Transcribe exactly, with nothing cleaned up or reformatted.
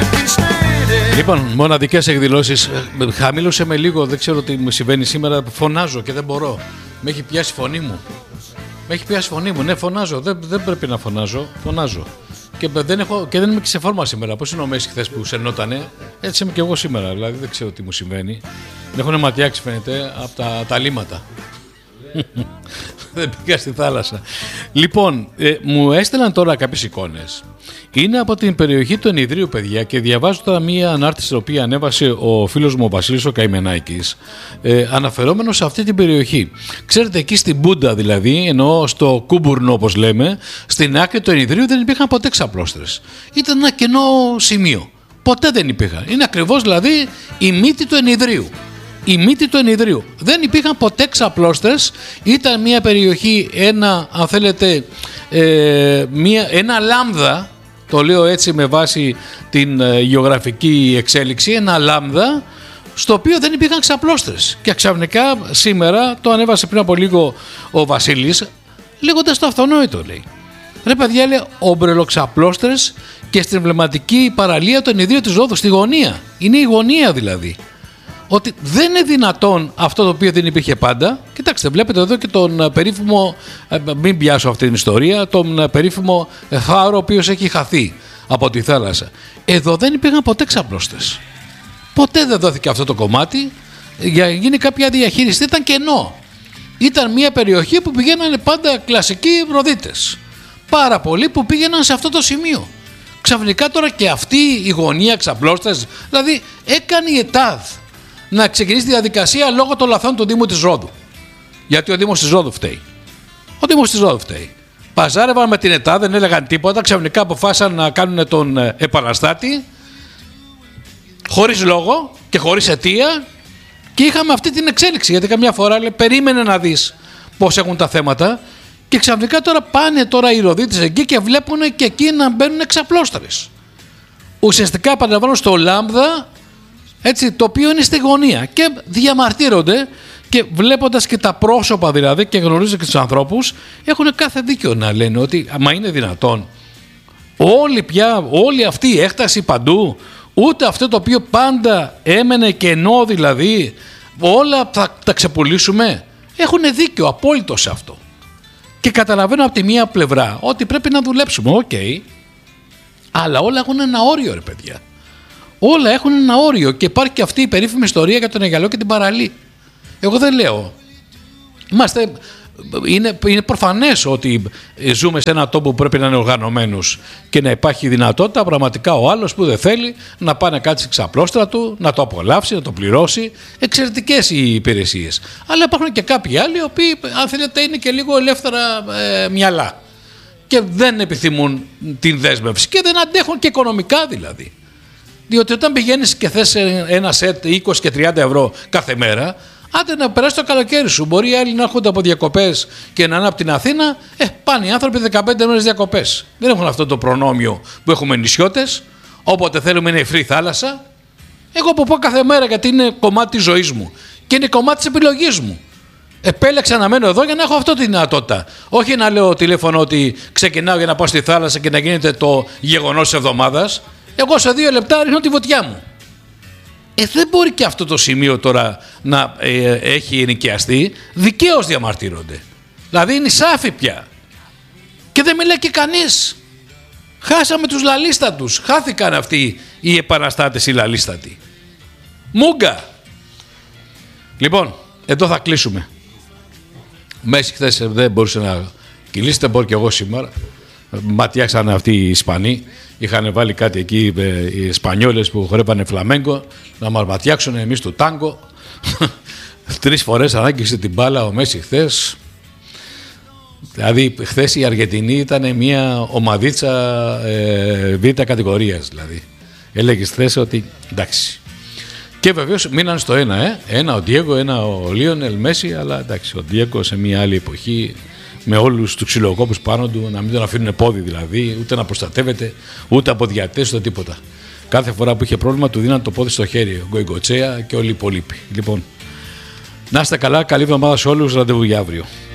Λοιπόν, μοναδικές εκδηλώσεις. Χαμήλωσε με λίγο, δεν ξέρω τι μου συμβαίνει σήμερα. Φωνάζω και δεν μπορώ. Με έχει πιάσει φωνή μου. Με έχει πιάσει φωνή μου. Ναι, φωνάζω. Δεν, δεν πρέπει να φωνάζω. Φωνάζω. Και δεν, έχω, και δεν είμαι και σε φόρμα σήμερα. Πώς είναι ο Μέση χθες που σενότανε. Έτσι είμαι και εγώ σήμερα. Δηλαδή δεν ξέρω τι μου συμβαίνει. Με έχουν ματιάξει φαίνεται από τα, τα λίματα. Δεν πήγα στη θάλασσα. Λοιπόν, ε, μου έστελαν τώρα κάποιες εικόνες. Είναι από την περιοχή του Ενιδρίου, παιδιά, και διαβάζω τώρα μία ανάρτηση την οποία ανέβασε ο φίλος μου ο Βασίλης ο Καημενάκης, ε, αναφερόμενος σε αυτή την περιοχή. Ξέρετε, εκεί στην Μπούντα δηλαδή, ενώ στο Κούμπουρνο όπως λέμε, στην άκρη του Ενιδρίου δεν υπήρχαν ποτέ ξαπλώστρες. Ήταν ένα κενό σημείο. Ποτέ δεν υπήρχαν. Είναι ακριβώς δηλαδή η μύτη του Ενιδρίου. Η μύτη του Ενιδρίου. Δεν υπήρχαν ποτέ ξαπλώστρες. Ήταν μια περιοχή, ένα, αν θέλετε, ε, μια, ένα λάμδα, το λέω έτσι με βάση την ε, γεωγραφική εξέλιξη, ένα λάμδα στο οποίο δεν υπήρχαν ξαπλώστρες. Και ξαφνικά σήμερα, το ανέβασε πριν από λίγο ο Βασίλης, λέγοντας το αυτονόητο, λέει. Ρε παιδιά, λέει, ομπρελοξαπλώστρες και στην εμβληματική παραλία του Ενιδρίου της Ρόδου, στη γωνία. Είναι η γωνία δηλαδή. Ότι δεν είναι δυνατόν αυτό το οποίο δεν υπήρχε πάντα. Κοιτάξτε, βλέπετε εδώ και τον περίφημο, μην πιάσω αυτή την ιστορία, τον περίφημο φάρο ο οποίος έχει χαθεί από τη θάλασσα. Εδώ δεν υπήρχαν ποτέ ξαπλώστες. Ποτέ δεν δόθηκε αυτό το κομμάτι για να γίνει κάποια διαχείριση. Ήταν κενό. Ήταν μια περιοχή που πηγαίνανε πάντα κλασικοί ροδίτες. Πάρα πολλοί που πήγαιναν σε αυτό το σημείο. Ξαφνικά τώρα και αυτή η γωνία ξαπλώστες, δηλαδή έκανε η ΕΤΑΔ να ξεκινήσει τη διαδικασία λόγω των λαθών του Δήμου της Ρόδου. Γιατί ο Δήμος της Ρόδου φταίει. Ο Δήμος της Ρόδου φταίει. Παζάρευαν με την ΕΤΑ, δεν έλεγαν τίποτα. Ξαφνικά αποφάσισαν να κάνουν τον επαναστάτη, χωρίς λόγο και χωρίς αιτία, και είχαμε αυτή την εξέλιξη. Γιατί καμιά φορά λέει, περίμενε να δεις πώς έχουν τα θέματα, και ξαφνικά τώρα πάνε τώρα οι ροδίτες εκεί και βλέπουν και εκεί να μπαίνουν εξαπλώστρες. Ουσιαστικά παραλαμβάνω στο λάμδα. Έτσι, το οποίο είναι στη γωνία, και διαμαρτύρονται, και βλέποντας και τα πρόσωπα δηλαδή και γνωρίζοντας και τους ανθρώπους, έχουν κάθε δίκιο να λένε ότι μα είναι δυνατόν όλη πια, όλη αυτή η έκταση παντού, ούτε αυτό το οποίο πάντα έμενε κενό δηλαδή, όλα θα τα ξεπουλήσουμε. Έχουν δίκιο απόλυτο σε αυτό. Και καταλαβαίνω από τη μία πλευρά ότι πρέπει να δουλέψουμε, οκ, okay, αλλά όλα έχουν ένα όριο, ρε παιδιά. Όλα έχουν ένα όριο, και υπάρχει και αυτή η περίφημη ιστορία για τον Αιγαλό και την παραλή. Εγώ δεν λέω. Είμαστε, είναι, είναι προφανές ότι ζούμε σε ένα τόπο που πρέπει να είναι οργανωμένος και να υπάρχει δυνατότητα πραγματικά ο άλλος που δεν θέλει να πάει να κάτσει ξαπλώστρα του, να το απολαύσει, να το πληρώσει. Εξαιρετικές οι υπηρεσίες. Αλλά υπάρχουν και κάποιοι άλλοι, οι οποίοι, αν θέλετε, είναι και λίγο ελεύθερα ε, μυαλά και δεν επιθυμούν την δέσμευση και δεν αντέχουν και οικονομικά δηλαδή. Διότι όταν πηγαίνεις και θες ένα σετ είκοσι και τριάντα ευρώ κάθε μέρα, άντε να περάσει το καλοκαίρι σου. Μπορεί οι άλλοι να έρχονται από διακοπές και να είναι από την Αθήνα, ε, πάνε οι άνθρωποι δεκαπέντε μέρες διακοπές. Δεν έχουν αυτό το προνόμιο που έχουμε νησιώτες, όποτε θέλουμε είναι free θάλασσα. Εγώ που πω κάθε μέρα, γιατί είναι κομμάτι της ζωής μου και είναι κομμάτι της επιλογής μου. Επέλεξα να μένω εδώ για να έχω αυτό τη δυνατότητα. Όχι να λέω τηλέφωνο ότι ξεκινάω για να πάω στη θάλασσα και να γίνεται το γεγονός της εβδομάδας. Εγώ σε δύο λεπτά ρίχνω τη βοτιά μου. Ε, δεν μπορεί και αυτό το σημείο τώρα να ε, έχει ενοικιαστεί. Δικαίως διαμαρτύρονται. Δηλαδή είναι σάφη πια. Και δεν μιλάει και κανείς. Χάσαμε τους λαλίστατους. Χάθηκαν αυτοί οι επαναστάτες οι λαλίστατοι. Μούγκα. Λοιπόν, εδώ θα κλείσουμε. Μέση χθες δεν μπορούσε να κυλήσετε, μπορεί και εγώ σήμερα. Ματιάξαν αυτοί οι Ισπανοί. Είχαν βάλει κάτι εκεί οι Ισπανιόλες που χορεύανε φλαμέγκο να μας ματιάξουν εμείς του τάγκο. Τρεις φορές ανάγκησε την μπάλα ο Μέση χθες. Δηλαδή χθες η Αργεντινή ήταν μια ομαδίτσα ε, β' κατηγορίας δηλαδή. Έλεγες χθες ότι εντάξει. Και βεβαίως μείναν στο ένα, ε. ένα ο Ντιέγκο, ένα ο Λίονελ Μέση, αλλά εντάξει, ο Ντιέγκο σε μια άλλη εποχή, με όλους τους ξυλοκόπους πάνω του, να μην τον αφήνουν πόδι δηλαδή, ούτε να προστατεύεται, ούτε από διατές, ούτε τίποτα. Κάθε φορά που είχε πρόβλημα του δίναν το πόδι στο χέρι, ο Γκοϊγκοτσέα και όλοι οι υπόλοιποι. Λοιπόν, να είστε καλά, καλή εβδομάδα σε όλους, ραντεβού για αύριο.